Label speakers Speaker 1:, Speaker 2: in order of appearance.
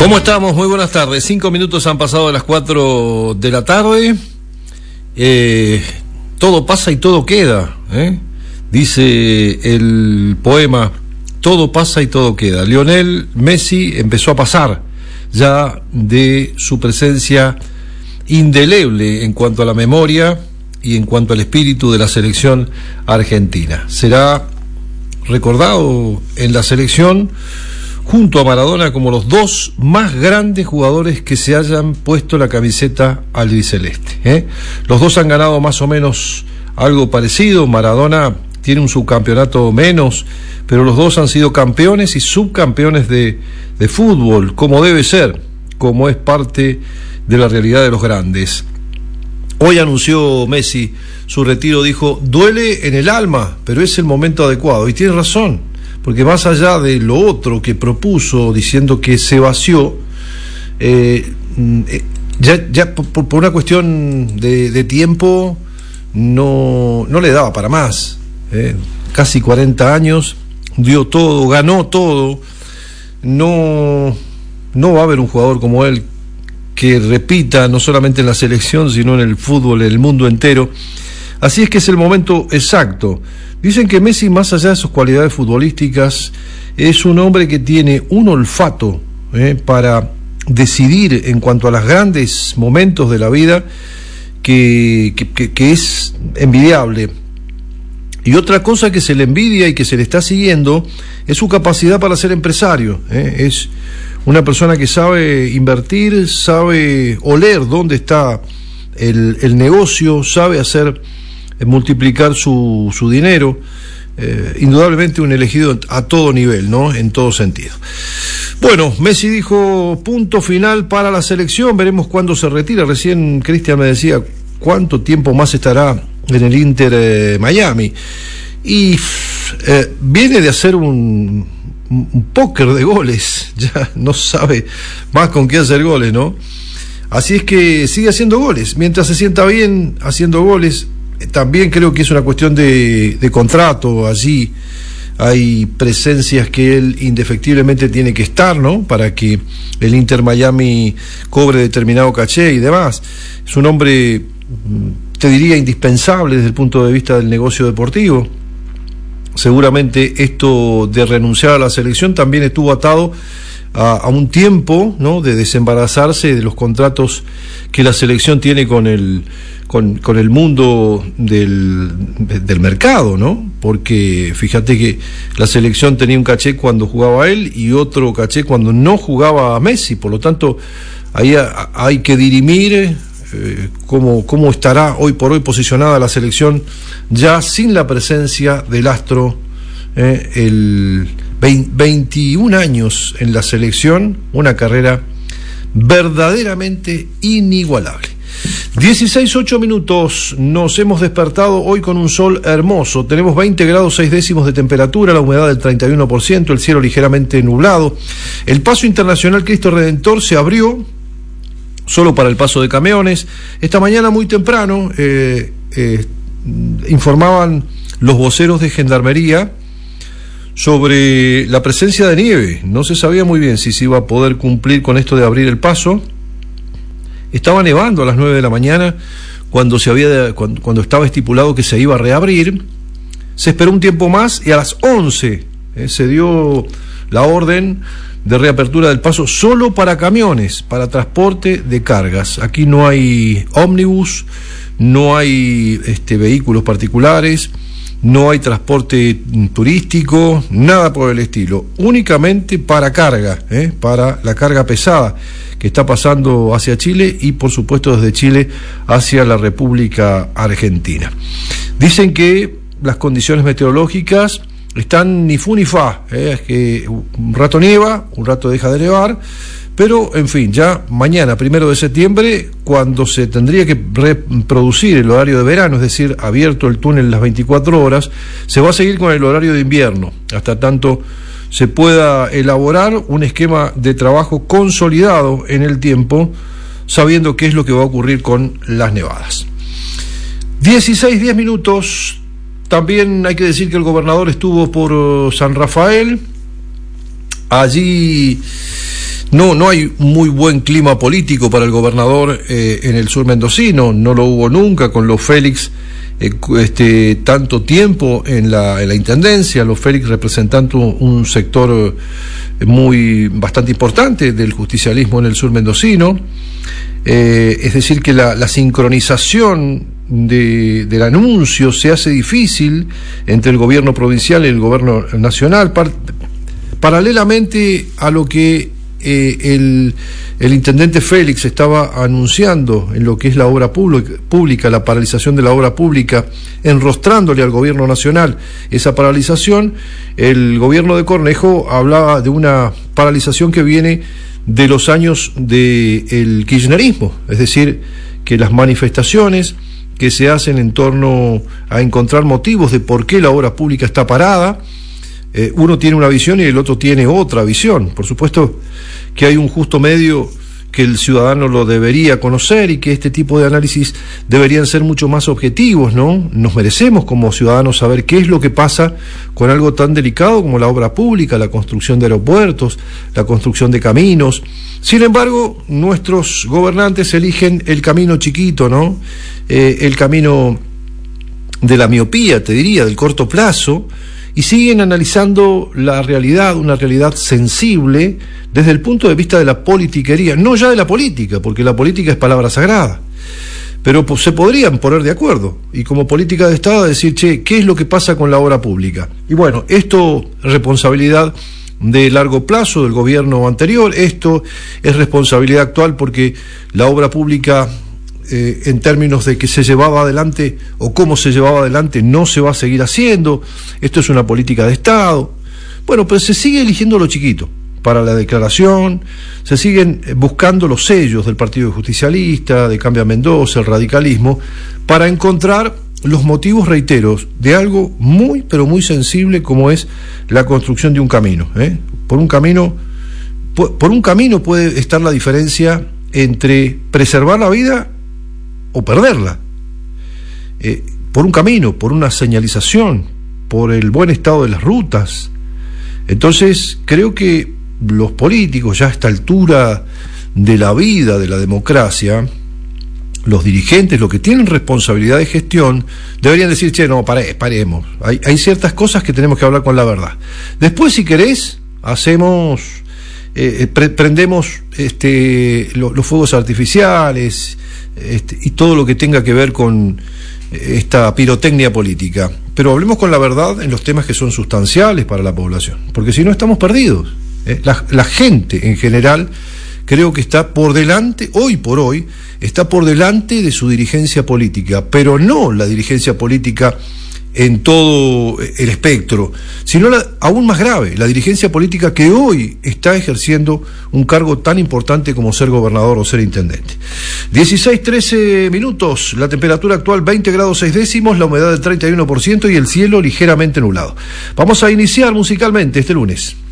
Speaker 1: ¿Cómo estamos? Muy buenas tardes. 5 minutos han pasado de las 4 de la tarde. Todo pasa y todo queda, dice el poema, todo pasa y todo queda. Lionel Messi empezó a pasar ya de su presencia indeleble en cuanto a la memoria y en cuanto al espíritu de la selección argentina. Será recordado en la selección junto a Maradona como los dos más grandes jugadores que se hayan puesto la camiseta albiceleste. Los dos han ganado más o menos algo parecido. Maradona tiene un subcampeonato menos, pero los dos han sido campeones y subcampeones de fútbol, como debe ser, como es parte de la realidad de los grandes. Hoy anunció Messi su retiro, dijo, duele en el alma, pero es el momento adecuado, y tiene razón. Porque más allá de lo otro que propuso, diciendo que se vació, ya por una cuestión de tiempo no le daba para más. Casi 40 años, dio todo, ganó todo. No va a haber un jugador como él que repita no solamente en la selección, sino en el fútbol, en el mundo entero. Así es que es el momento exacto. Dicen que Messi, más allá de sus cualidades futbolísticas, es un hombre que tiene un olfato para decidir en cuanto a los grandes momentos de la vida que es envidiable. Y otra cosa que se le envidia y que se le está siguiendo es su capacidad para ser empresario. Es una persona que sabe invertir, sabe oler dónde está el negocio, sabe multiplicar su dinero. Indudablemente un elegido a todo nivel, ¿no? En todo sentido. Bueno, Messi dijo punto final para la selección, veremos cuándo se retira. Recién Cristian me decía cuánto tiempo más estará en el Inter Miami, y viene de hacer un póker de goles, ya no sabe más con qué hacer goles, ¿no? Así es que sigue haciendo goles, mientras se sienta bien haciendo goles. También creo que es una cuestión de contrato. Allí hay presencias que él indefectiblemente tiene que estar, ¿no? Para que el Inter Miami cobre determinado caché y demás. Es un hombre, te diría, indispensable desde el punto de vista del negocio deportivo. Seguramente esto de renunciar a la selección también estuvo atado a un tiempo, ¿no?, de desembarazarse de los contratos que la selección tiene con el mundo del mercado, ¿no? Porque fíjate que la selección tenía un caché cuando jugaba él y otro caché cuando no jugaba Messi. Por lo tanto, ahí hay que dirimir cómo estará hoy por hoy posicionada la selección ya sin la presencia del astro. 21 años en la selección, una carrera verdaderamente inigualable. 16:08 minutos, nos hemos despertado hoy con un sol hermoso. Tenemos 20 grados 6 décimos de temperatura, la humedad del 31%, el cielo ligeramente nublado. El paso internacional Cristo Redentor se abrió solo para el paso de camiones. Esta mañana muy temprano informaban los voceros de Gendarmería sobre la presencia de nieve. No se sabía muy bien si se iba a poder cumplir con esto de abrir el paso. Estaba nevando a las 9 de la mañana cuando estaba estipulado que se iba a reabrir. Se esperó un tiempo más y a las 11 se dio la orden de reapertura del paso solo para camiones, para transporte de cargas. Aquí no hay ómnibus, no hay vehículos particulares, no hay transporte turístico, nada por el estilo, únicamente para carga, para la carga pesada que está pasando hacia Chile y por supuesto desde Chile hacia la República Argentina. Dicen que las condiciones meteorológicas están ni fu ni fa, es que un rato nieva, un rato deja de nevar, pero en fin, ya mañana, 1 de septiembre, cuando se tendría que reproducir el horario de verano, es decir, abierto el túnel las 24 horas, se va a seguir con el horario de invierno, hasta tanto se pueda elaborar un esquema de trabajo consolidado en el tiempo, sabiendo qué es lo que va a ocurrir con las nevadas. 16:10 minutos. También hay que decir que el gobernador estuvo por San Rafael. Allí No hay muy buen clima político para el gobernador en el sur mendocino, no lo hubo nunca con los Félix, tanto tiempo en la intendencia, los Félix representando un sector bastante importante del justicialismo en el sur mendocino. Es decir, que la sincronización del anuncio se hace difícil entre el gobierno provincial y el gobierno nacional, paralelamente a lo que el intendente Félix estaba anunciando en lo que es la obra pública, la paralización de la obra pública, enrostrándole al gobierno nacional esa paralización. El gobierno de Cornejo hablaba de una paralización que viene de los años del kirchnerismo, es decir, que las manifestaciones que se hacen en torno a encontrar motivos de por qué la obra pública está parada, uno tiene una visión y el otro tiene otra visión. Por supuesto que hay un justo medio que el ciudadano lo debería conocer y que este tipo de análisis deberían ser mucho más objetivos, ¿no? Nos merecemos como ciudadanos saber qué es lo que pasa con algo tan delicado como la obra pública, la construcción de aeropuertos, la construcción de caminos. Sin embargo, nuestros gobernantes eligen el camino chiquito, ¿no? El camino de la miopía, te diría, del corto plazo, y siguen analizando la realidad, una realidad sensible, desde el punto de vista de la politiquería, no ya de la política, porque la política es palabra sagrada, pero se podrían poner de acuerdo, y como política de Estado decir, che, ¿qué es lo que pasa con la obra pública? Y bueno, esto es responsabilidad de largo plazo del gobierno anterior, esto es responsabilidad actual porque la obra pública, en términos de que se llevaba adelante o cómo se llevaba adelante, no se va a seguir haciendo. Esto es una política de Estado. Bueno, pero se sigue eligiendo lo chiquito para la declaración, se siguen buscando los sellos del Partido Justicialista, de Cambia Mendoza, el radicalismo, para encontrar los motivos, reiteros, de algo muy, pero muy sensible como es la construcción de un camino. Por un camino puede estar la diferencia entre preservar la vida o perderla, por un camino, por una señalización, por el buen estado de las rutas. Entonces creo que los políticos, ya a esta altura de la vida, de la democracia, los dirigentes, los que tienen responsabilidad de gestión, deberían decir, che, no, paremos, hay ciertas cosas que tenemos que hablar con la verdad. Después, si querés, hacemos, prendemos los fuegos artificiales, y todo lo que tenga que ver con esta pirotecnia política. Pero hablemos con la verdad en los temas que son sustanciales para la población, porque si no estamos perdidos. La gente en general creo que está por delante, hoy por hoy, está por delante de su dirigencia política, pero no la dirigencia política en todo el espectro, sino aún más grave, la dirigencia política que hoy está ejerciendo un cargo tan importante como ser gobernador o ser intendente. 16:13 minutos, la temperatura actual 20 grados 6 décimos, la humedad del 31% y el cielo ligeramente nublado. Vamos a iniciar musicalmente este lunes.